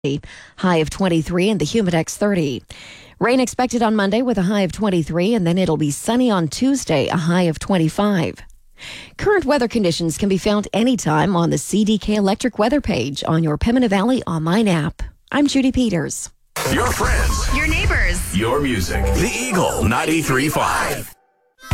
high of 23 and the Humidex 30. Rain expected on Monday with a high of 23, and then it'll be sunny on Tuesday, a high of 25. Current weather conditions can be found anytime on the CDK Electric weather page on your Pembina Valley online app. I'm Judy Peters. Your friends. Your neighbors. Your music. The Eagle 93.5.